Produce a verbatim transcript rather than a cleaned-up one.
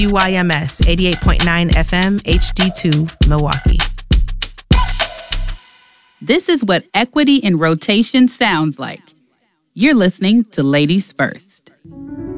W Y M S eighty-eight point nine F M H D two, Milwaukee. This is what equity in rotation sounds like. You're listening to Ladies First.